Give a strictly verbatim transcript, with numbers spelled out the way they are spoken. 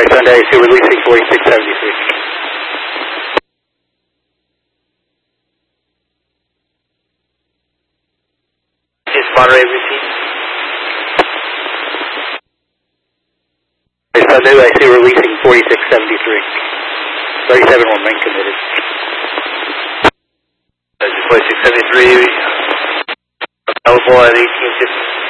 Sunday, I see releasing forty-six seventy-three. Is Monterey received? Sunday, I see releasing forty-six seventy-three. thirty-seven will remain committed. forty-six seventy-three, available at eighteen fifty.